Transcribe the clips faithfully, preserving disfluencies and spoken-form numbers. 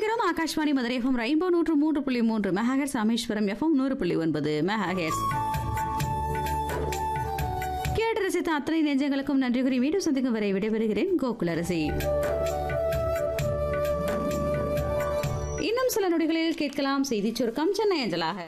இணைந்திருக்கிறோம் Akashvani Madurai FM rainbow நூற்று மூன்று புள்ளி மூன்று மெகாஹெர்ட்ஸ், ராமேஸ்வரம் எஃப்எம் நூறு புள்ளி ஒன்பது மெகாஹெர்ட்ஸ். கேட்டு ரசித்த அத்தனை நெஞ்சங்களுக்கும் நன்றி கூறி மீண்டும் சந்திக்கும் வரை விடைபெறுகிறேன் கோகுலரசி. இன்னும் சில நொடிகளில் கேட்கலாம் செய்தி சுருக்கம் சென்னை அஞ்சலாக.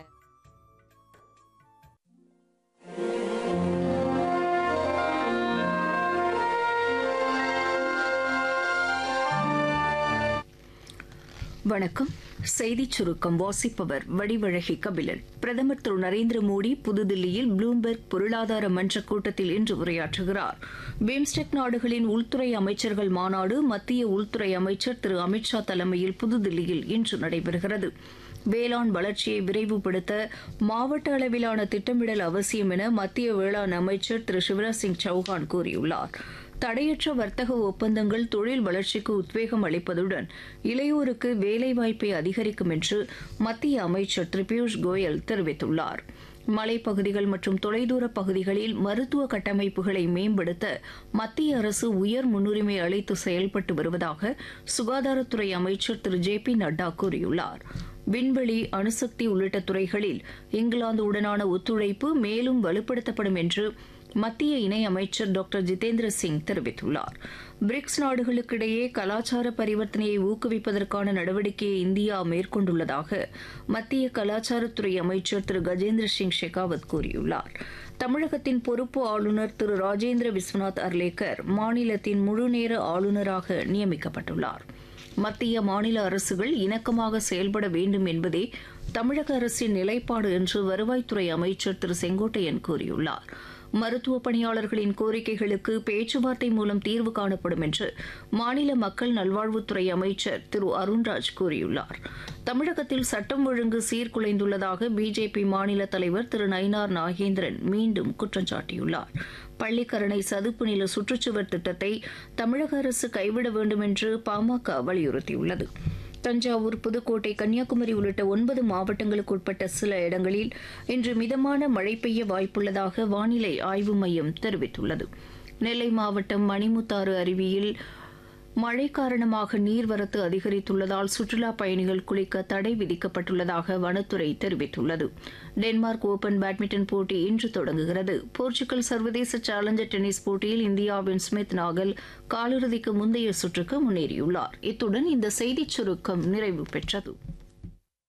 வணக்கம். செய்திச் சுருக்கம் வாசிப்பவர் வடிவழகி கபிலன். பிரதமர் திரு நரேந்திர மோடி புதுதில்லியில் ப்ளூம்பெர்க் பொருளாதார மன்ற கூட்டத்தில் இன்று உரையாற்றுகிறார். பிம்ஸ்டெக் நாடுகளின் உள்துறை அமைச்சர்கள் மாநாடு மத்திய உள்துறை அமைச்சர் திரு அமித்ஷா தலைமையில் புதுதில்லியில் இன்று நடைபெறுகிறது. வேளாண் வளர்ச்சியை விரைவுபடுத்த மாவட்ட அளவிலான திட்டமிடல் அவசியம் என மத்திய வேளாண் அமைச்சர் திரு சிவராஜ் சிங் சௌஹான் கூறியுள்ளார். தடையற்ற வர்த்தக ஒப்பந்தங்கள் தொழில் வளர்ச்சிக்கு உத்வேகம் அளிப்பதுடன் இளையோருக்கு வேலைவாய்ப்பை அதிகரிக்கும் என்று மத்திய அமைச்சர் திரு பியூஷ் கோயல் தெரிவித்துள்ளார். மலைப்பகுதிகள் மற்றும் தொலைதூர பகுதிகளில் மருத்துவ கட்டமைப்புகளை மேம்படுத்த மத்திய அரசு உயர் முன்னுரிமை அளித்து செயல்பட்டு வருவதாக சுகாதாரத்துறை அமைச்சர் திரு ஜே பி நட்டா கூறியுள்ளார். விண்வெளி, அணுசக்தி உள்ளிட்ட துறைகளில் இங்கிலாந்து உடனான ஒத்துழைப்பு மேலும் வலுப்படுத்தப்படும் என்று மத்திய இணையமைச்சர் டாக்டர் ஜிதேந்திர சிங் தெரிவித்துள்ளார். பிரிக்ஸ் நாடுகளுக்கிடையே கலாச்சார பரிவர்த்தனையை ஊக்குவிப்பதற்கான நடவடிக்கையை இந்தியா மேற்கொண்டுள்ளதாக மத்திய கலாச்சாரத்துறை அமைச்சர் திரு கஜேந்திர சிங் ஷெகாவத் கூறியுள்ளார். தமிழகத்தின் பொறுப்பு ஆளுநர் திரு ராஜேந்திர விஸ்வநாத் அர்லேக்கர் மாநிலத்தின் முழுநேர ஆளுநராக நியமிக்கப்பட்டுள்ளார். மத்திய மாநில அரசுகள் இணக்கமாக செயல்பட வேண்டும் என்பதே தமிழக அரசின் நிலைப்பாடு என்று வருவாய்த்துறை அமைச்சர் திரு செங்கோட்டையன் கூறியுள்ளார். மருத்துவ பணியாளர்களின் கோரிக்கைகளுக்கு பேச்சுவார்த்தை மூலம் தீர்வு காணப்படும் என்று மாநில மக்கள் நல்வாழ்வுத்துறை அமைச்சர் திரு அருண்ராஜ் கூறியுள்ளார். தமிழகத்தில் சட்டம் ஒழுங்கு சீர்குலைந்துள்ளதாக பிஜேபி மாநில தலைவர் திரு நயினார் நாகேந்திரன் மீண்டும் குற்றம் சாட்டியுள்ளார். பள்ளிக்கரணை சதுப்பு நில சுற்றுச்சுவர் திட்டத்தை தமிழக அரசு கைவிட வேண்டும் என்று பாமக வலியுறுத்தியுள்ளது. தஞ்சாவூர், புதுக்கோட்டை, கன்னியாகுமரி உள்ளிட்ட ஒன்பது மாவட்டங்களுக்கு உட்பட்ட சில இடங்களில் இன்று மிதமான மழை பெய்ய வாய்ப்புள்ளதாக வானிலை ஆய்வு மையம் தெரிவித்துள்ளது. நெல்லை மாவட்டம் மணிமுத்தாறு அருவியில் மழை காரணமாக நீர்வரத்து அதிகரித்துள்ளதால் சுற்றுலாப் பயணிகள் குளிக்க தடை விதிக்கப்பட்டுள்ளதாக வனத்துறை தெரிவித்துள்ளது. டென்மார்க் ஓபன் பேட்மிண்டன் போட்டி இன்று தொடங்குகிறது. போர்ச்சுகல் சர்வதேச சேலஞ்சர் டென்னிஸ் போட்டியில் இந்தியாவின் ஸ்மித் நாகல் காலிறுதிக்கு முந்தைய சுற்றுக்கு முன்னேறியுள்ளார். இத்துடன் இந்த செய்திச் சுருக்கம் நிறைவு பெற்றது.